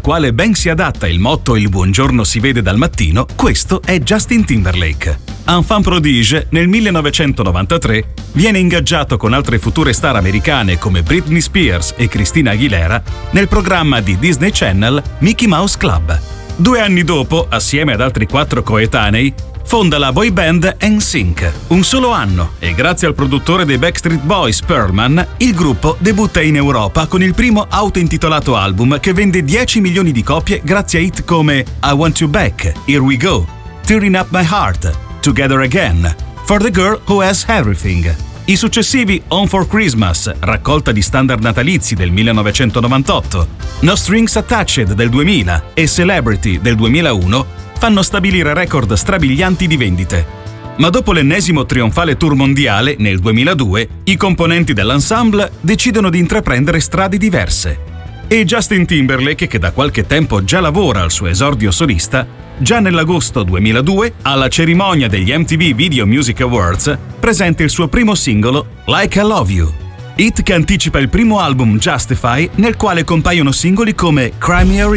quale ben si adatta il motto "il buongiorno si vede dal mattino", questo è Justin Timberlake. Enfant prodige, nel 1993 viene ingaggiato con altre future star americane come Britney Spears e Christina Aguilera nel programma di Disney Channel Mickey Mouse Club. 2 anni dopo, assieme ad altri 4 coetanei, fonda la boy band NSYNC. Un solo anno, e grazie al produttore dei Backstreet Boys, Pearlman, il gruppo debutta in Europa con il primo auto-intitolato album che vende 10 milioni di copie grazie a hit come I Want You Back, Here We Go, Tearing Up My Heart, Together Again, For the Girl Who Has Everything. I successivi Home for Christmas, raccolta di standard natalizi del 1998, No Strings Attached del 2000 e Celebrity del 2001 fanno stabilire record strabilianti di vendite. Ma dopo l'ennesimo trionfale tour mondiale, nel 2002, i componenti dell'ensemble decidono di intraprendere strade diverse. E Justin Timberlake, che da qualche tempo già lavora al suo esordio solista, già nell'agosto 2002, alla cerimonia degli MTV Video Music Awards, presenta il suo primo singolo, Like I Love You, hit che anticipa il primo album Justify, nel quale compaiono singoli come Cry Me a